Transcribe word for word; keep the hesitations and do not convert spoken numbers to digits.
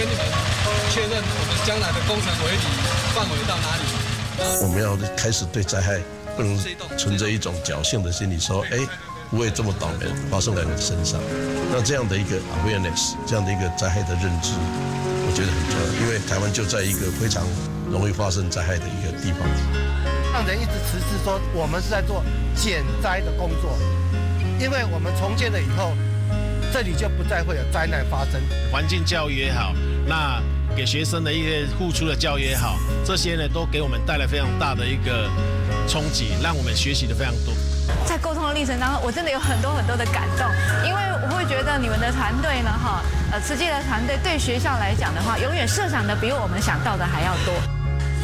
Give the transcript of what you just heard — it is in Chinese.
跟你们确认我们将来的工程围篱范围到哪里。 我们要开始对灾害不能存着一种侥幸的心理，说，哎，不会这么倒霉发生在我的身上。那这样的一个 awareness， 这样的一个灾害的认知，我觉得很重要，因为台湾就在一个非常容易发生灾害的一个地方。 让人一直持续说我们是在做减灾的工作，因为我们重建了以后，这里就不再会有灾难发生。 环境教育也好，那给学生的一些付出的教育也好，这些呢都给我们带来非常大的一个冲击，让我们学习的非常多。 在沟通的历程当中，我真的有很多很多的感动，因为我会觉得你们的团队呢，哈，呃，慈济的团队对学校来讲的话，永远设想的比我们想到的还要多。